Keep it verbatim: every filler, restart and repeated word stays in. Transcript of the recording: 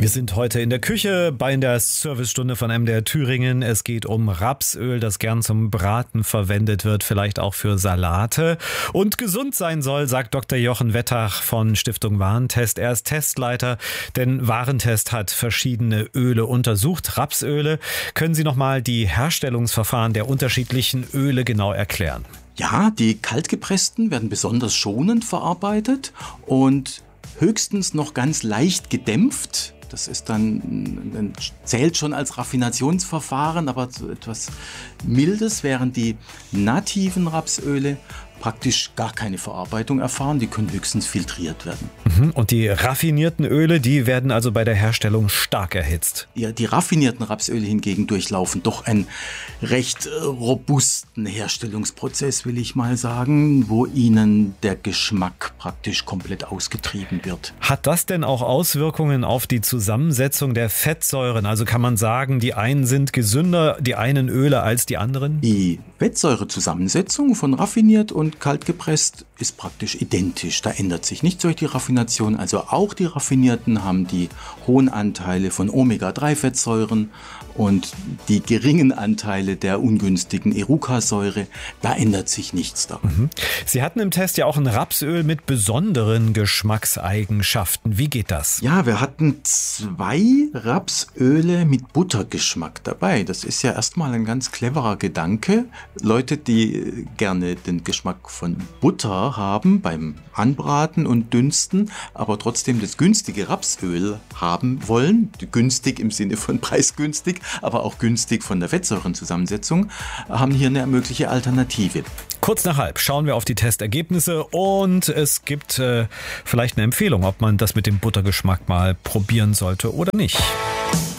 Wir sind heute in der Küche bei der Servicestunde von M D R Thüringen. Es geht um Rapsöl, das gern zum Braten verwendet wird, vielleicht auch für Salate. Und gesund sein soll, sagt Doktor Jochen Wettach von Stiftung Warentest. Er ist Testleiter, denn Warentest hat verschiedene Öle untersucht. Rapsöle. Können Sie nochmal die Herstellungsverfahren der unterschiedlichen Öle genau erklären? Ja, die kaltgepressten werden besonders schonend verarbeitet und höchstens noch ganz leicht gedämpft. Das ist dann, zählt schon als Raffinationsverfahren, aber so etwas Mildes, während die nativen Rapsöle praktisch gar keine Verarbeitung erfahren, die können höchstens filtriert werden. Und die raffinierten Öle, die werden also bei der Herstellung stark erhitzt? Ja, die raffinierten Rapsöle hingegen durchlaufen doch einen recht robusten Herstellungsprozess, will ich mal sagen, wo ihnen der Geschmack praktisch komplett ausgetrieben wird. Hat das denn auch Auswirkungen auf die Zusammensetzung der Fettsäuren? Also kann man sagen, die einen sind gesünder, die einen Öle als die anderen? Die Fettsäurezusammensetzung von raffiniert und kalt gepresst ist praktisch identisch. Da ändert sich nichts durch die Raffination. Also auch die Raffinierten haben die hohen Anteile von Omega drei Fettsäuren und die geringen Anteile der ungünstigen Eruca-Säure. Da ändert sich nichts daran. Mhm. Sie hatten im Test ja auch ein Rapsöl mit besonderen Geschmackseigenschaften. Wie geht das? Ja, wir hatten zwei Rapsöle mit Buttergeschmack dabei. Das ist ja erstmal ein ganz cleverer Gedanke. Leute, die gerne den Geschmack von Butter haben beim Anbraten und Dünsten, aber trotzdem das günstige Rapsöl haben wollen, günstig im Sinne von preisgünstig, aber auch günstig von der Fettsäurenzusammensetzung, haben hier eine mögliche Alternative. Kurz nach halb schauen wir auf die Testergebnisse und es gibt äh, vielleicht eine Empfehlung, ob man das mit dem Buttergeschmack mal probieren sollte oder nicht.